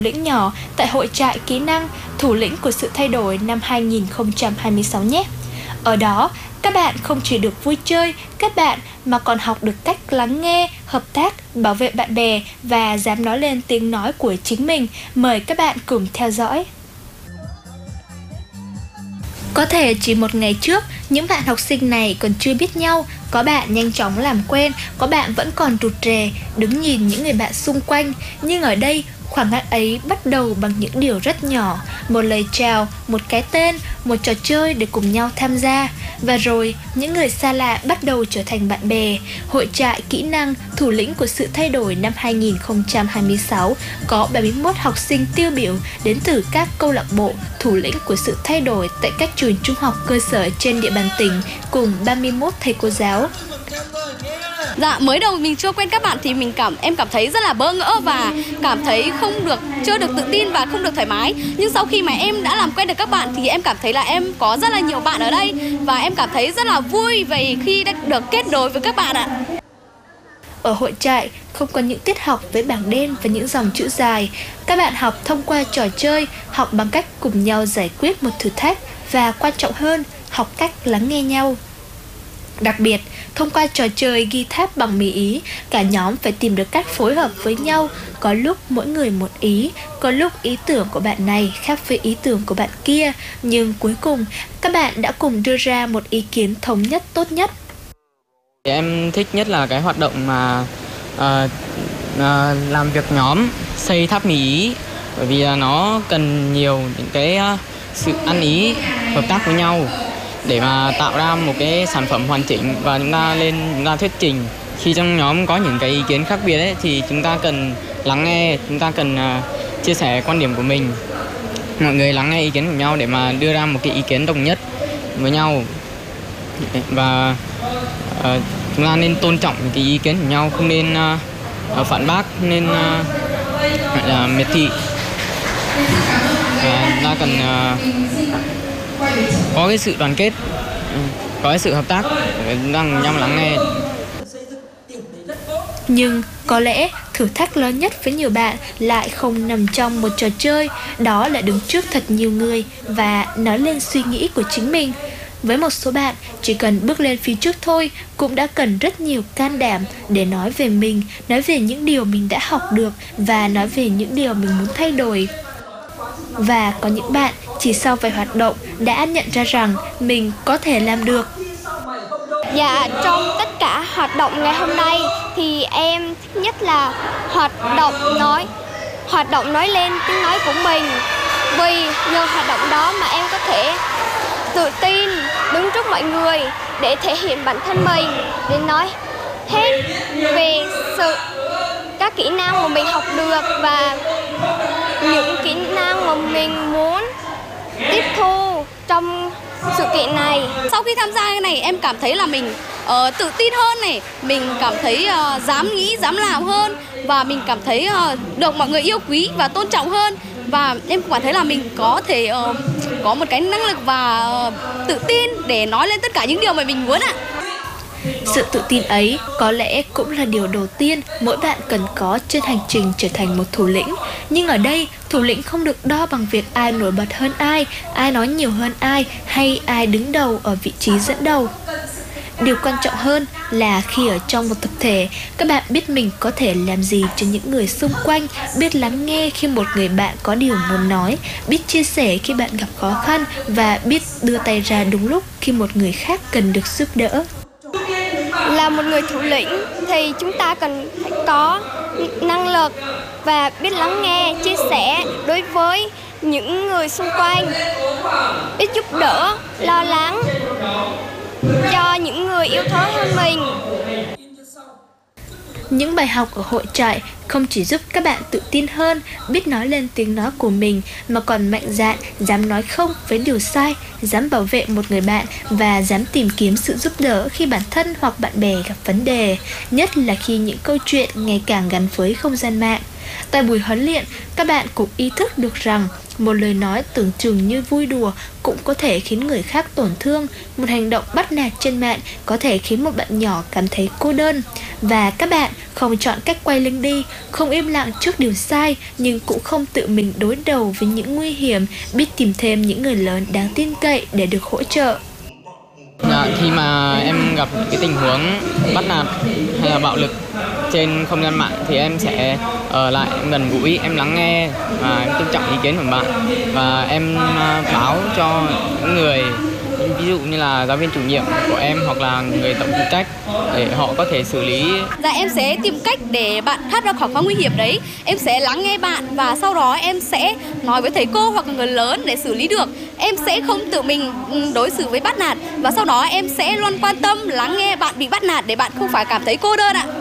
lĩnh nhỏ tại hội trại kỹ năng thủ lĩnh của sự thay đổi năm 2026 nhé. Ở đó, các bạn không chỉ được vui chơi, các bạn mà còn học được cách lắng nghe, hợp tác, bảo vệ bạn bè và dám nói lên tiếng nói của chính mình. Mời các bạn cùng theo dõi. Có thể chỉ một ngày trước, những bạn học sinh này còn chưa biết nhau, có bạn nhanh chóng làm quen, có bạn vẫn còn rụt rè, đứng nhìn những người bạn xung quanh. Nhưng ở đây, khoảng ngắn ấy bắt đầu bằng những điều rất nhỏ, một lời chào, một cái tên, một trò chơi để cùng nhau tham gia. Và rồi, những người xa lạ bắt đầu trở thành bạn bè. Hội trại kỹ năng thủ lĩnh của sự thay đổi năm 2026 có 71 học sinh tiêu biểu đến từ các câu lạc bộ thủ lĩnh của sự thay đổi tại các trường trung học cơ sở trên địa bàn tỉnh cùng 31 thầy cô giáo. Dạ, mới đầu mình chưa quen các bạn thì em cảm thấy rất là bỡ ngỡ và cảm thấy chưa được tự tin và không được thoải mái. Nhưng sau khi mà em đã làm quen được các bạn thì em cảm thấy là em có rất là nhiều bạn ở đây và em cảm thấy rất là vui vì khi đã được kết nối với các bạn ạ. Ở hội trại không có những tiết học với bảng đen và những dòng chữ dài. Các bạn học thông qua trò chơi, học bằng cách cùng nhau giải quyết một thử thách và quan trọng hơn, học cách lắng nghe nhau. Đặc biệt, thông qua trò chơi ghi tháp bằng mì Ý, cả nhóm phải tìm được cách phối hợp với nhau. Có lúc mỗi người một ý, có lúc ý tưởng của bạn này khác với ý tưởng của bạn kia. Nhưng cuối cùng, các bạn đã cùng đưa ra một ý kiến thống nhất tốt nhất. Em thích nhất là cái hoạt động mà làm việc nhóm, xây tháp mì Ý. Bởi vì nó cần nhiều những cái sự ăn ý, hợp tác với nhau để mà tạo ra một cái sản phẩm hoàn chỉnh và chúng ta thuyết trình. Khi trong nhóm có những cái ý kiến khác biệt ấy, thì chúng ta cần lắng nghe, chúng ta cần chia sẻ quan điểm của mình. Mọi người lắng nghe ý kiến của nhau để mà đưa ra một cái ý kiến đồng nhất với nhau. Và chúng ta nên tôn trọng cái ý kiến của nhau, không nên phản bác, không nên gọi là miệt thị. Và chúng ta cần có cái sự đoàn kết, có cái sự hợp tác để cùng nhau lắng nghe. Nhưng có lẽ thử thách lớn nhất với nhiều bạn lại không nằm trong một trò chơi, đó là đứng trước thật nhiều người và nói lên suy nghĩ của chính mình. Với một số bạn, chỉ cần bước lên phía trước thôi cũng đã cần rất nhiều can đảm để nói về mình, nói về những điều mình đã học được và nói về những điều mình muốn thay đổi. Và có những bạn chỉ sau vài hoạt động đã nhận ra rằng mình có thể làm được. Dạ, trong tất cả hoạt động ngày hôm nay thì em thích nhất là hoạt động nói lên tiếng nói của mình. Vì nhờ hoạt động đó mà em có thể tự tin đứng trước mọi người để thể hiện bản thân mình, để nói hết về các kỹ năng mà mình học được và những kỹ năng mà mình muốn tiếp thu trong sự kiện này. Sau khi tham gia cái này em cảm thấy là mình tự tin hơn này, mình cảm thấy dám nghĩ, dám làm hơn và mình cảm thấy được mọi người yêu quý và tôn trọng hơn. Và em cảm thấy là mình có thể có một cái năng lực và tự tin để nói lên tất cả những điều mà mình muốn ạ. Sự tự tin ấy có lẽ cũng là điều đầu tiên mỗi bạn cần có trên hành trình trở thành một thủ lĩnh. Nhưng ở đây, thủ lĩnh không được đo bằng việc ai nổi bật hơn ai nói nhiều hơn ai hay ai đứng đầu ở vị trí dẫn đầu. Điều quan trọng hơn là khi ở trong một tập thể, các bạn biết mình có thể làm gì cho những người xung quanh, biết lắng nghe khi một người bạn có điều muốn nói, biết chia sẻ khi bạn gặp khó khăn và biết đưa tay ra đúng lúc khi một người khác cần được giúp đỡ. Là một người thủ lĩnh thì chúng ta cần phải có năng lực và biết lắng nghe, chia sẻ đối với những người xung quanh, biết giúp đỡ, lo lắng cho những người yếu thế hơn mình. Những bài học ở hội trại không chỉ giúp các bạn tự tin hơn, biết nói lên tiếng nói của mình, mà còn mạnh dạn, dám nói không với điều sai, dám bảo vệ một người bạn và dám tìm kiếm sự giúp đỡ khi bản thân hoặc bạn bè gặp vấn đề, nhất là khi những câu chuyện ngày càng gắn với không gian mạng. Tại buổi huấn luyện, các bạn cũng ý thức được rằng một lời nói tưởng chừng như vui đùa cũng có thể khiến người khác tổn thương. Một hành động bắt nạt trên mạng có thể khiến một bạn nhỏ cảm thấy cô đơn. Và các bạn không chọn cách quay lưng đi, không im lặng trước điều sai, nhưng cũng không tự mình đối đầu với những nguy hiểm, biết tìm thêm những người lớn đáng tin cậy để được hỗ trợ. Khi mà em gặp những cái tình huống bắt nạt hay là bạo lực trên không gian mạng thì em sẽ ở lại, em gần gũi, em lắng nghe và em tôn trọng ý kiến của bạn, và em báo cho những người, ví dụ như là giáo viên chủ nhiệm của em hoặc là người tổng phụ trách để họ có thể xử lý. Dạ, em sẽ tìm cách để bạn thoát ra khỏi khoảng nguy hiểm đấy. Em sẽ lắng nghe bạn và sau đó em sẽ nói với thầy cô hoặc là người lớn để xử lý được. Em sẽ không tự mình đối xử với bắt nạt, và sau đó em sẽ luôn quan tâm lắng nghe bạn bị bắt nạt để bạn không phải cảm thấy cô đơn ạ.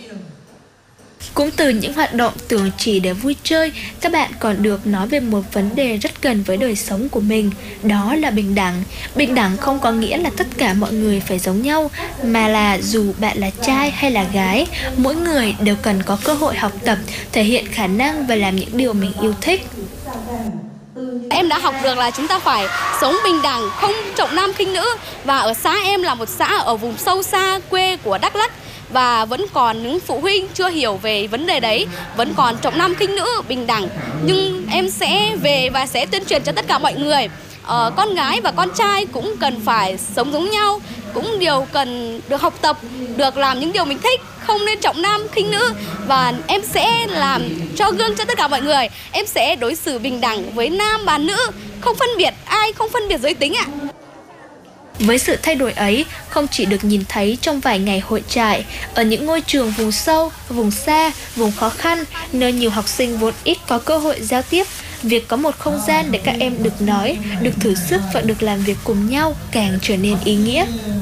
Cũng từ những hoạt động tưởng chỉ để vui chơi, các bạn còn được nói về một vấn đề rất gần với đời sống của mình, đó là bình đẳng. Bình đẳng không có nghĩa là tất cả mọi người phải giống nhau, mà là dù bạn là trai hay là gái, mỗi người đều cần có cơ hội học tập, thể hiện khả năng và làm những điều mình yêu thích. Em đã học được là chúng ta phải sống bình đẳng, không trọng nam khinh nữ. Và ở xã em là một xã ở vùng sâu xa quê của Đắk Lắk, và vẫn còn những phụ huynh chưa hiểu về vấn đề đấy, vẫn còn trọng nam khinh nữ, bình đẳng. Nhưng em sẽ về và sẽ tuyên truyền cho tất cả mọi người, con gái và con trai cũng cần phải sống giống nhau, cũng đều cần được học tập, được làm những điều mình thích, không nên trọng nam khinh nữ. Và em sẽ làm cho gương cho tất cả mọi người. Em sẽ đối xử bình đẳng với nam và nữ, không phân biệt ai, không phân biệt giới tính ạ. Với sự thay đổi ấy, không chỉ được nhìn thấy trong vài ngày hội trại, ở những ngôi trường vùng sâu, vùng xa, vùng khó khăn, nơi nhiều học sinh vốn ít có cơ hội giao tiếp, việc có một không gian để các em được nói, được thử sức và được làm việc cùng nhau càng trở nên ý nghĩa.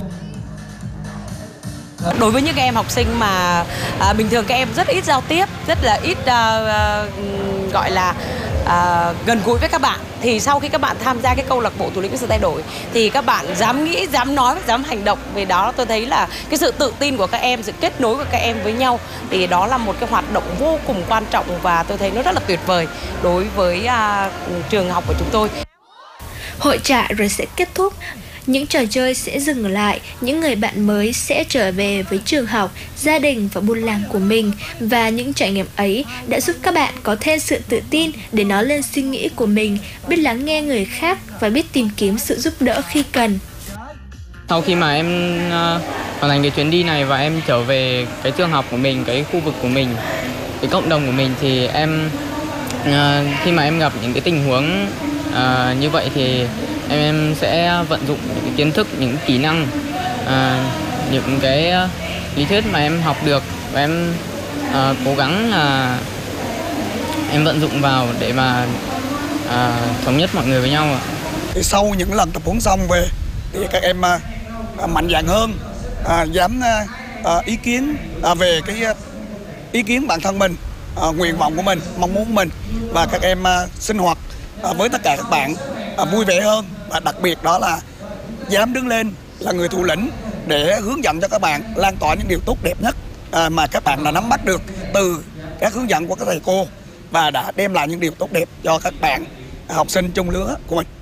Đối với những em học sinh mà bình thường các em rất ít giao tiếp, rất là ít gọi là gần gũi với các bạn, thì sau khi các bạn tham gia cái câu lạc bộ Thủ lĩnh của sự thay đổi thì các bạn dám nghĩ, dám nói, dám hành động. Về đó tôi thấy là cái sự tự tin của các em, sự kết nối của các em với nhau, thì đó là một cái hoạt động vô cùng quan trọng và tôi thấy nó rất là tuyệt vời đối với trường học của chúng tôi. Hội trại rồi sẽ kết thúc, những trò chơi sẽ dừng lại, những người bạn mới sẽ trở về với trường học, gia đình và buôn làng của mình. Và những trải nghiệm ấy đã giúp các bạn có thêm sự tự tin để nói lên suy nghĩ của mình, biết lắng nghe người khác và biết tìm kiếm sự giúp đỡ khi cần. Sau khi mà em hoàn thành cái chuyến đi này và em trở về cái trường học của mình, cái khu vực của mình, cái cộng đồng của mình, thì em khi mà em gặp những cái tình huống như vậy thì em sẽ vận dụng những cái kiến thức, những kỹ năng, những cái lý thuyết mà em học được, và em cố gắng là em vận dụng vào để mà thống nhất mọi người với nhau. Thì sau những lần tập huấn xong về thì các em mạnh dạn hơn, dám ý kiến về cái ý kiến bản thân mình, nguyện vọng của mình, mong muốn của mình, và các em sinh hoạt với tất cả các bạn vui vẻ hơn, và đặc biệt đó là dám đứng lên là người thủ lĩnh để hướng dẫn cho các bạn lan tỏa những điều tốt đẹp nhất mà các bạn đã nắm bắt được từ các hướng dẫn của các thầy cô, và đã đem lại những điều tốt đẹp cho các bạn học sinh chung lứa của mình.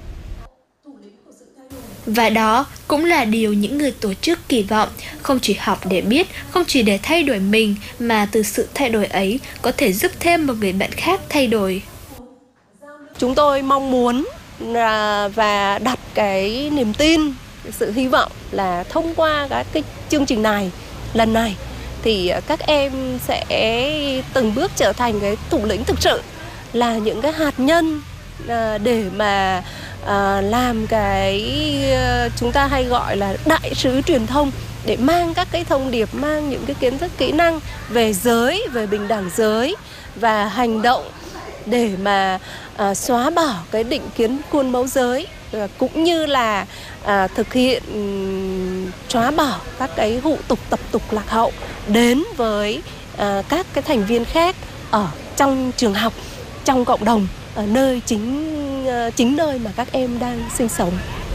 Và đó cũng là điều những người tổ chức kỳ vọng, không chỉ học để biết, không chỉ để thay đổi mình, mà từ sự thay đổi ấy có thể giúp thêm một người bạn khác thay đổi. Chúng tôi mong muốn và đặt cái niềm tin, sự hy vọng là thông qua các cái chương trình này lần này thì các em sẽ từng bước trở thành cái thủ lĩnh thực sự, là những cái hạt nhân để mà làm cái chúng ta hay gọi là đại sứ truyền thông, để mang các cái thông điệp, mang những cái kiến thức, kỹ năng về giới, về bình đẳng giới và hành động để mà xóa bỏ cái định kiến khuôn mẫu giới, cũng như là thực hiện xóa bỏ các cái hủ tục tập tục lạc hậu đến với các cái thành viên khác ở trong trường học, trong cộng đồng, ở nơi chính nơi mà các em đang sinh sống.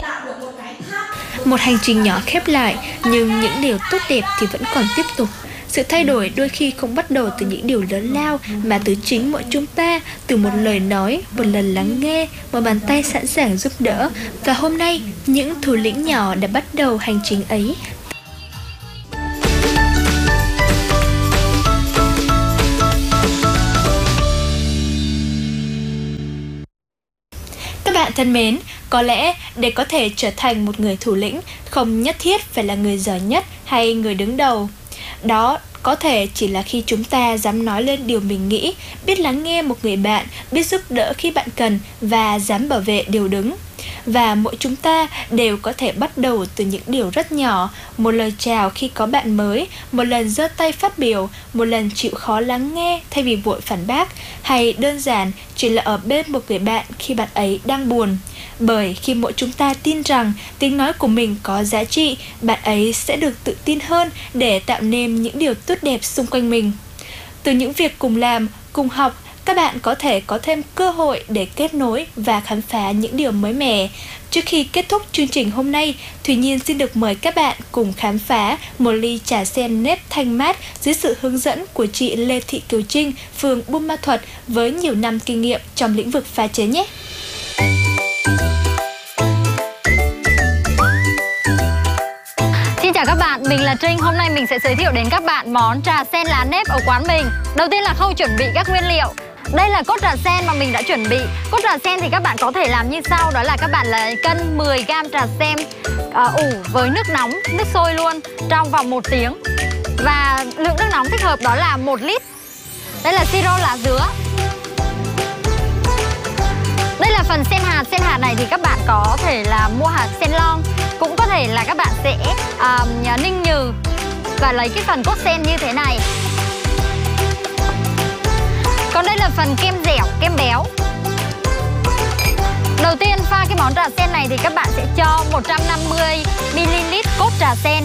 Một hành trình nhỏ khép lại, nhưng những điều tốt đẹp thì vẫn còn tiếp tục. Sự thay đổi đôi khi không bắt đầu từ những điều lớn lao mà từ chính mỗi chúng ta, từ một lời nói, một lần lắng nghe, một bàn tay sẵn sàng giúp đỡ. Và hôm nay, những thủ lĩnh nhỏ đã bắt đầu hành trình ấy. Các bạn thân mến, có lẽ để có thể trở thành một người thủ lĩnh, không nhất thiết phải là người giỏi nhất hay người đứng đầu. Đó có thể chỉ là khi chúng ta dám nói lên điều mình nghĩ, biết lắng nghe một người bạn, biết giúp đỡ khi bạn cần và dám bảo vệ điều đúng. Và mỗi chúng ta đều có thể bắt đầu từ những điều rất nhỏ, một lời chào khi có bạn mới, một lần giơ tay phát biểu, một lần chịu khó lắng nghe thay vì vội phản bác, hay đơn giản chỉ là ở bên một người bạn khi bạn ấy đang buồn. Bởi khi mỗi chúng ta tin rằng tiếng nói của mình có giá trị, bạn ấy sẽ được tự tin hơn để tạo nên những điều tốt đẹp xung quanh mình. Từ những việc cùng làm, cùng học, các bạn có thể có thêm cơ hội để kết nối và khám phá những điều mới mẻ. Trước khi kết thúc chương trình hôm nay, Thùy Nhiên xin được mời các bạn cùng khám phá một ly trà sen nếp thanh mát dưới sự hướng dẫn của chị Lê Thị Kiều Trinh, phường Buôn Ma Thuột với nhiều năm kinh nghiệm trong lĩnh vực pha chế nhé. Xin chào các bạn, mình là Trinh. Hôm nay mình sẽ giới thiệu đến các bạn món trà sen lá nếp ở quán mình. Đầu tiên là khâu chuẩn bị các nguyên liệu. Đây là cốt trà sen mà mình đã chuẩn bị. Cốt trà sen thì các bạn có thể làm như sau. Đó là các bạn lấy cân 10g trà sen ủ với nước nóng, nước sôi luôn trong vòng 1 tiếng. Và lượng nước nóng thích hợp đó là 1 lít. Đây là siro lá dứa. Đây là phần sen hạt. Sen hạt này thì các bạn có thể là mua hạt sen lon, cũng có thể là các bạn sẽ ninh nhừ và lấy cái phần cốt sen như thế này. Còn đây là phần kem dẻo, kem béo. Đầu tiên pha cái món trà sen này thì các bạn sẽ cho 150ml cốt trà sen.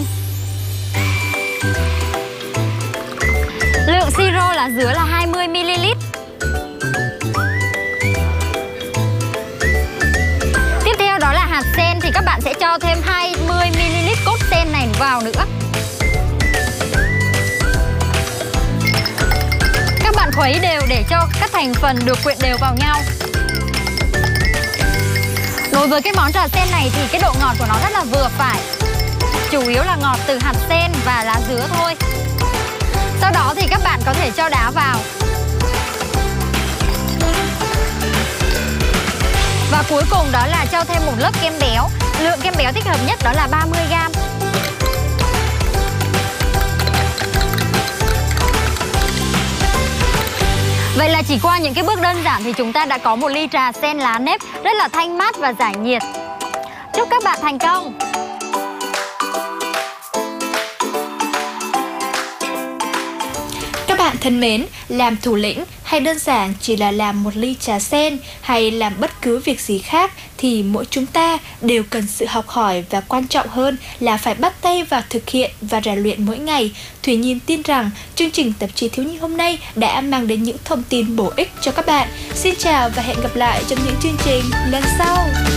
Lượng siro lá dứa là 20ml. Tiếp theo đó là hạt sen thì các bạn sẽ cho thêm 20ml cốt sen này vào nữa. Các bạn khuấy đều để cho các thành phần được quyện đều vào nhau. Đối với cái món trà sen này thì cái độ ngọt của nó rất là vừa phải. Chủ yếu là ngọt từ hạt sen và lá dứa thôi. Sau đó thì các bạn có thể cho đá vào. Và cuối cùng đó là cho thêm một lớp kem béo. Lượng kem béo thích hợp nhất đó là 30g. Vậy là chỉ qua những cái bước đơn giản thì chúng ta đã có một ly trà sen lá nếp rất là thanh mát và giải nhiệt. Chúc các bạn thành công! Các bạn thân mến, làm thủ lĩnh hay đơn giản chỉ là làm một ly trà sen hay làm bất cứ việc gì khác thì mỗi chúng ta đều cần sự học hỏi và quan trọng hơn là phải bắt tay vào thực hiện và rèn luyện mỗi ngày. Thùy Nhiên tin rằng chương trình Tạp chí Thiếu nhi hôm nay đã mang đến những thông tin bổ ích cho các bạn. Xin chào và hẹn gặp lại trong những chương trình lần sau.